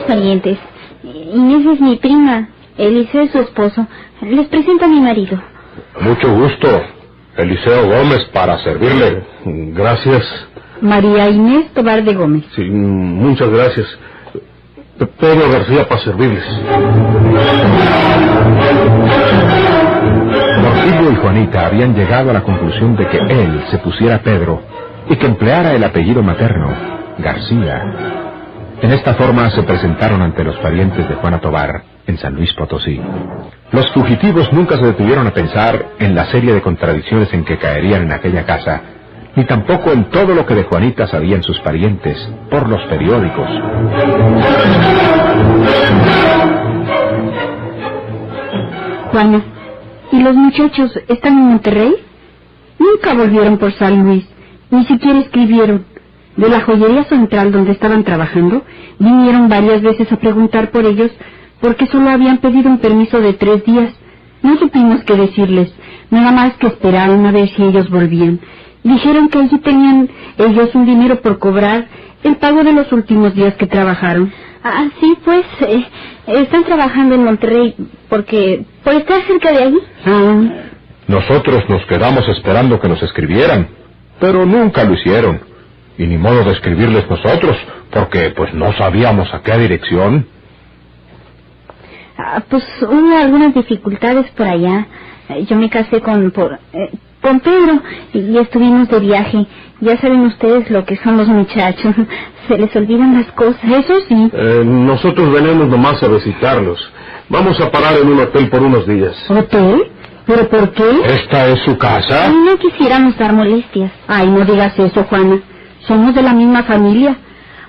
parientes. Inés es mi prima, Eliseo es su esposo. Les presento a mi marido. Mucho gusto. Eliseo Gómez, para servirle. Gracias. María Inés Tobar de Gómez. Sí, muchas gracias. Pedro García, para servirles. Porfirio y Juanita habían llegado a la conclusión de que él se pusiera Pedro y que empleara el apellido materno, García. En esta forma se presentaron ante los parientes de Juana Tobar en San Luis Potosí. Los fugitivos nunca se detuvieron a pensar en la serie de contradicciones en que caerían en aquella casa, ni tampoco en todo lo que de Juanita sabían sus parientes por los periódicos. Juana, ¿y los muchachos están en Monterrey? Nunca volvieron por San Luis, ni siquiera escribieron. De la joyería central donde estaban trabajando, vinieron varias veces a preguntar por ellos, porque solo habían pedido un permiso de 3 días. No supimos qué decirles, nada más que esperaron a ver si ellos volvían. Dijeron que allí tenían ellos un dinero por cobrar, el pago de los últimos días que trabajaron. Ah, sí, pues, están trabajando en Monterrey, por estar cerca de allí. Nosotros nos quedamos esperando que nos escribieran, pero nunca lo hicieron. Y ni modo de escribirles nosotros, porque pues no sabíamos a qué dirección. Pues hubo algunas dificultades por allá. Yo me casé con Pedro y estuvimos de viaje. Ya saben ustedes lo que son los muchachos. Se les olvidan las cosas. Eso sí. Nosotros venimos nomás a visitarlos. Vamos a parar en un hotel por unos días. ¿Hotel? ¿Pero por qué? ¿Esta es su casa? No quisiéramos dar molestias. Ay, no digas eso, Juana. Somos de la misma familia.